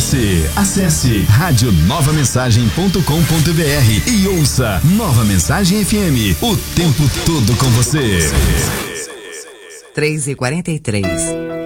você. Acesse radionovamensagem.com.br e ouça Nova Mensagem FM, o tempo todo com você. 3h43.